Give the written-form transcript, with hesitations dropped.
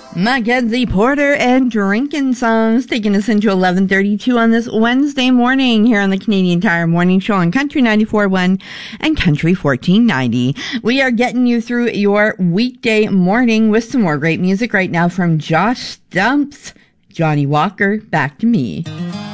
Mackenzie Porter and Drinking Songs taking us into 11:32 on this Wednesday morning here on the Canadian Tire Morning Show on Country 94.1 and Country 1490. We are getting you through your weekday morning with some more great music right now from Josh Stumps. Johnny Walker, Back to Me.